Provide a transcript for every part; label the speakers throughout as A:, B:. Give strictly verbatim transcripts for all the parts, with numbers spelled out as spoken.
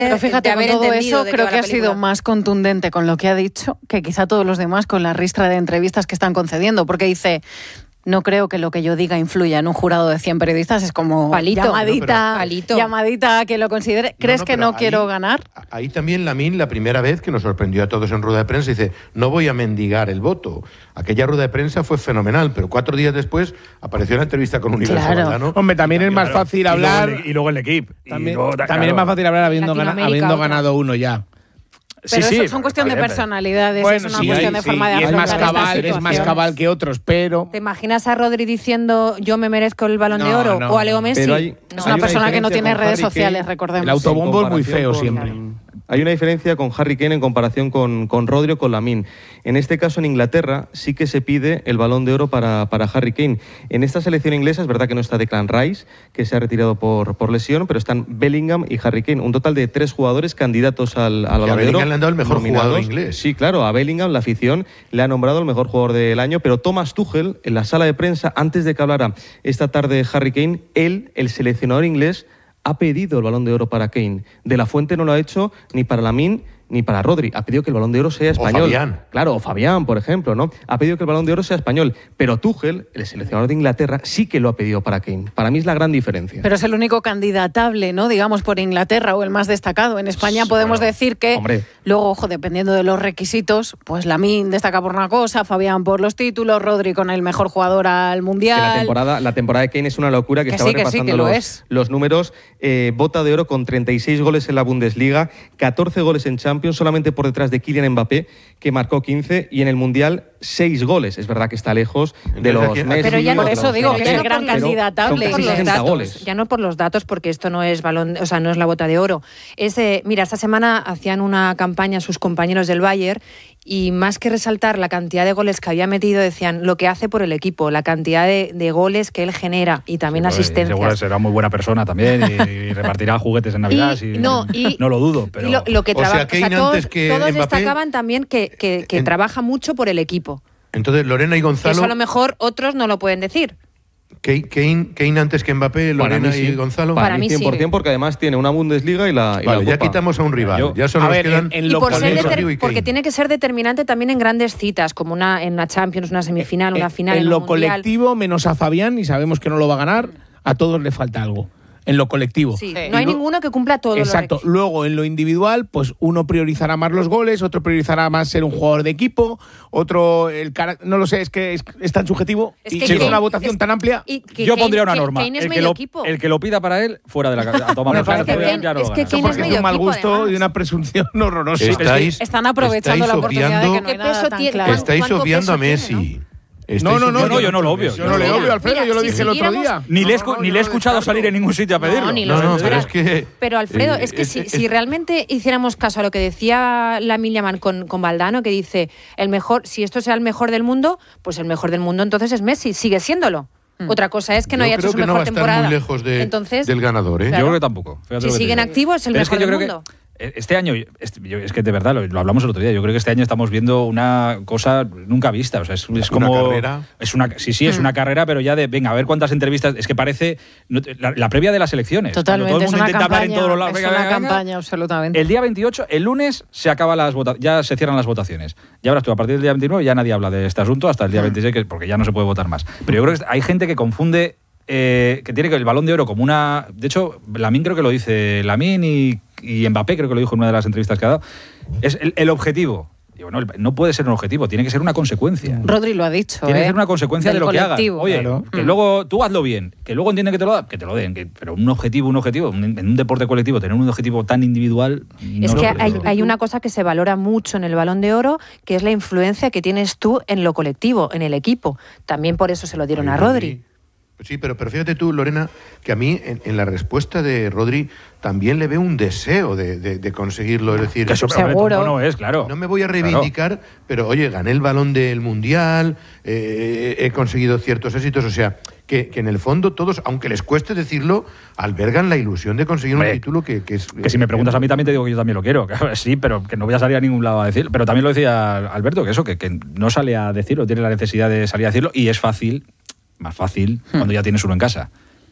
A: Pero fíjate,
B: de
A: con
B: haber
A: todo
B: entendido
A: eso
B: de qué
A: creo
B: va
A: que
B: la
A: ha sido
B: película.
A: más contundente con lo que ha dicho que quizá todos los demás con la ristra de entrevistas que están concediendo, porque dice... No creo que lo que yo diga influya en un jurado de cien periodistas. Es como
B: Palito.
A: llamadita,
B: No, pero- Palito.
A: llamadita a que lo considere. ¿Crees
C: No, no,
A: que
C: pero
A: no
C: ahí-
A: quiero ganar?
C: Ahí también Lamine, la primera vez que nos sorprendió a todos en rueda de prensa, dice, no voy a mendigar el voto. Aquella rueda de prensa fue fenomenal, pero cuatro días después apareció la entrevista con Universo
A: Claro.
C: Valdano.
D: Hombre, también es más
C: Claro.
D: fácil
E: Y luego
D: hablar.
E: el- Y luego el equipo.
D: También, también es más fácil hablar habiendo, gana-
B: Latinoamérica,
D: habiendo
B: otra.
D: ganado uno ya.
A: Pero
E: sí,
A: eso
E: sí,
A: son cuestión de
E: está bien, pero-
A: personalidades,
D: Bueno,
A: es una
D: sí,
A: cuestión de
D: sí,
A: forma de
D: y es más
A: afrontar estas
D: cabal, es más
A: situaciones.
D: cabal que otros, pero
B: ¿Te imaginas a Rodri diciendo yo me merezco el Balón de
D: No,
B: Oro?
D: no.
B: ¿O a Leo Messi?
F: Pero hay-
A: Es
F: hay
A: una persona que no
F: diferencia
A: tiene
F: con
A: redes
F: Harry
A: sociales,
F: Kane.
A: recordemos.
D: el autobombo es muy
F: comparación
D: feo
F: con-
D: siempre.
F: Hay una diferencia con Harry Kane en comparación con, con Rodri o con Lamine. En este caso, en Inglaterra, sí que se pide el Balón de Oro para, para Harry Kane. En esta selección inglesa es verdad que no está Declan Rice, que se ha retirado por, por lesión, pero están Bellingham y Harry Kane. Un total de tres jugadores candidatos al, al
C: Y a
F: Balón de Oro.
C: Bellingham le han dado el mejor
F: nominados.
C: jugador inglés.
F: Sí, claro, a Bellingham la afición le ha nombrado el mejor jugador del año, pero Thomas Tuchel, en la sala de prensa, antes de que hablara esta tarde Harry Kane, él, el seleccionador inglés, ha pedido el Balón de Oro para Kane. De la Fuente no lo ha hecho ni para Lamine ni para Rodri. Ha pedido que el Balón de Oro sea español.
C: Fabián.
F: Claro, o Fabián, por ejemplo, ¿no? Ha pedido que el Balón de Oro sea español. Pero Tuchel, el seleccionador de Inglaterra, sí que lo ha pedido para Kane. Para mí es la gran diferencia.
A: Pero es el único candidatable, ¿no? Digamos, por Inglaterra o el más destacado. En España
F: Sí,
A: podemos
F: bueno,
A: decir que,
F: hombre.
A: luego, ojo, dependiendo de los requisitos, pues Lamine destaca por una cosa, Fabián por los títulos, Rodri con el mejor jugador al
F: Que
A: Mundial.
F: la temporada, la temporada de Kane es una locura, que,
A: Que
F: estaba
A: sí, que sí,
F: repasando
A: que lo
F: los,
A: es.
F: los números. Eh, bota de oro con treinta y seis goles en la Bundesliga, catorce goles en Champions, solamente por detrás de Kylian Mbappé, que marcó quince, y en el Mundial seis goles. Es verdad que está lejos de
C: Entonces,
F: los
C: aquí-
F: Messi.
B: Pero ya no-
F: de
A: por
F: los
A: eso digo que es el
F: Mbappé,
A: gran
F: pero
A: candidatable.
F: son
B: por
F: casi
B: los
F: sesenta
B: datos,
F: goles.
B: ya no por los datos, porque esto no es balón, o sea, no es la bota de oro. Es, eh, mira, esta semana hacían una campaña sus compañeros del Bayern y más que resaltar la cantidad de goles que había metido, decían lo que hace por el equipo, la cantidad de, de goles que él genera y también
E: Sí,
B: asistencias.
E: Seguro será muy buena persona también y, y repartirá juguetes en Navidad.
B: Y-
E: sí,
B: no, y-
E: no lo dudo, pero...
B: Y lo, lo que
C: O sea,
B: trabaja,
C: Kane
B: todos,
C: antes que
B: todos
C: Mbappé-
B: destacaban también que, que, que
C: En-
B: trabaja mucho por el equipo.
C: Entonces, Lorena y
B: Eso
C: Gonzalo,
B: a lo mejor otros no lo pueden decir.
C: Kane, Kane, Kane antes que Mbappé,
F: Para
C: Lorena
F: mí sí.
C: y Gonzalo.
F: Para,
B: Para
F: mí
B: mí sí.
F: cien por ciento, porque además tiene una Bundesliga y la, y
C: Vale,
F: la
C: ya
F: Copa.
C: quitamos a un rival.
E: Yo-
C: ya solo
D: A
C: nos
D: ver,
C: quedan...
D: en- en
B: Y
D: lo
B: por ser
C: Rodrigo
B: deter-
C: y
B: porque
C: Kane.
B: tiene que ser determinante también en grandes citas, como una en una Champions, una semifinal, una
D: En-
B: final.
D: En
B: en
D: lo
B: un mundial.
D: colectivo, menos a Fabián, y sabemos que no lo va a ganar, a todos le falta algo. En lo colectivo.
B: Sí,
D: Y
B: no hay
D: lo-
B: ninguno que cumpla todos
D: Exacto.
B: los requisitos.
D: Luego, en lo individual, pues uno priorizará más los goles, otro priorizará más ser un jugador de equipo, otro el cara- no lo sé, es que es, es tan subjetivo
B: Es
D: y
B: que
D: si es
B: Kane-
D: una votación
B: es-
D: tan amplia.
B: Y que
E: Yo
B: Kane-
E: pondría una
B: que-
E: norma.
B: Kane es
E: el, que
B: medio
E: lo,
B: equipo.
E: el que lo pida para él, fuera de la casa. A tomar
D: Bueno,
E: por
D: claro,
E: saco,
D: que
E: ya
B: Kane-
E: no lo
B: es que
E: gana.
D: Eso
B: Kane
D: porque
B: es
D: es de
B: medio
D: un mal
B: equipo,
D: gusto
B: además.
D: y una presunción horrorosa.
C: Estáis,
A: Están aprovechando
C: estáis
A: la oportunidad de que no hay
B: ¿Qué
A: nada
B: peso
A: tan
B: tiene?
A: claro.
C: Estáis
B: ¿Cuánto
C: obviando a
B: peso
C: Messi.
B: tiene,
C: Estáis
D: No, no, no,
C: obviando
E: no, yo no lo
C: a
E: obvio.
C: Messi.
D: Yo no le
B: Mira,
D: obvio, Alfredo,
B: mira,
D: yo lo
B: si
D: dije el otro
B: siguiéramos-
D: día.
E: Ni le he
D: No,
E: escu-
D: no,
E: ni
D: yo
E: le he
D: lo
E: escuchado
D: descarto.
E: salir en ningún sitio a pedirlo.
B: No, ni
C: No,
B: lo
C: no,
B: sé.
C: pero es que...
B: Pero Alfredo,
C: eh,
B: es que
C: eh,
B: si,
C: eh,
B: si realmente hiciéramos caso a lo que decía Lamine Yamal con, con Valdano, que dice, el mejor, si esto sea el mejor del mundo, pues el mejor del mundo entonces es Messi, sigue siéndolo. Otra cosa es que no
C: yo
B: haya
C: creo
B: hecho su
C: que no va
B: mejor
C: a estar
B: temporada.
C: muy lejos de-
B: entonces,
C: del ganador, ¿eh?
B: claro.
E: Yo creo que tampoco. Fíjate
B: Si
E: lo que te
B: siguen
E: digo.
B: activos, es el
E: Pero es que
B: mejor
E: yo
B: del
E: creo
B: mundo.
E: que este año, este, yo- es que de verdad, lo, lo hablamos el otro día, yo creo que este año estamos viendo una cosa nunca vista. O sea, es, es
C: Una
E: como.
C: carrera.
E: Es una, sí, sí, es una carrera, pero ya de, venga, a ver cuántas entrevistas. Es que parece no, la, la previa de las elecciones.
A: Totalmente,
E: Cuando
A: es
E: todo el
A: una
E: mundo intenta hablar en
A: campaña,
E: todos los lados.
A: es
E: Venga,
A: una
E: venga, venga.
A: campaña, absolutamente.
E: El día veintiocho, el lunes, se acaba las vota- ya se cierran las votaciones. Ya verás tú, a partir del día veintinueve ya nadie habla de este asunto hasta el día veintiséis, que- porque ya no se puede votar más. Pero yo creo que hay gente que confunde, eh, que tiene que el Balón de Oro como una... De hecho, Lamine creo que lo dice, Lamine y, y Mbappé creo que lo dijo en una de las entrevistas que ha dado. Es el, el objetivo. Y bueno, el- no puede ser un objetivo, tiene que ser una consecuencia.
A: Rodri lo ha dicho.
E: Tiene que
A: ¿eh?
E: ser una consecuencia
A: Del
E: de lo que hagas.
A: colectivo.
E: Oye,
D: Claro.
E: que
A: Mm.
E: luego tú hazlo bien, que luego entienden que te lo da, que te lo den. que- pero un objetivo, un objetivo, un- en un deporte colectivo, tener un objetivo tan individual.
B: Es
E: no
B: que
E: lo-
B: hay, hay una cosa que se valora mucho en el Balón de Oro, que es la influencia que tienes tú en lo colectivo, en el equipo. También por eso se lo dieron a Rodri.
C: Sí, pero, pero fíjate tú, Lorena, que a mí en, en la respuesta de Rodri también le veo un deseo de, de- de conseguirlo. Es decir,
E: Que eso,
A: Seguro.
E: hombre, tonto no es, claro.
C: no me voy a
E: Claro.
C: reivindicar, pero oye, gané el balón del Mundial, eh, he conseguido ciertos éxitos, o sea, que, que en el fondo todos, aunque les cueste decirlo, albergan la ilusión de conseguir
E: Hombre,
C: un título que, que es...
E: Que si me preguntas a mí también te digo que yo también lo quiero. Claro, sí, pero que no voy a salir a ningún lado a decirlo. Pero también lo decía Alberto, que eso, que, que no sale a decirlo, tiene la necesidad de salir a decirlo y es fácil, más fácil, cuando ya tienes uno en casa.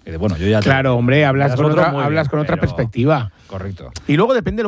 E: Y de, bueno, yo ya te-
D: Claro, hombre, hablas
E: das
D: con
E: otro
D: otra,
E: muy
D: hablas
E: bien,
D: con otra
E: pero-
D: perspectiva.
E: Correcto.
D: Y luego depende de lo